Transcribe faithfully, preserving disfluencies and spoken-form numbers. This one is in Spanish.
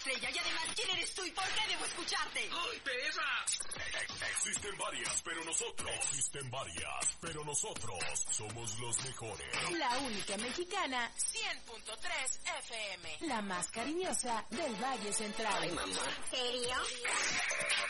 estrella y además, ¿quién eres tú y por qué debo escucharte? ¡Ay, perra! Existen varias, pero nosotros. Existen varias, pero nosotros somos los mejores. La única mexicana, cien punto tres F M. La más cariñosa del Valle Central. Ay, mamá. ¿Serio?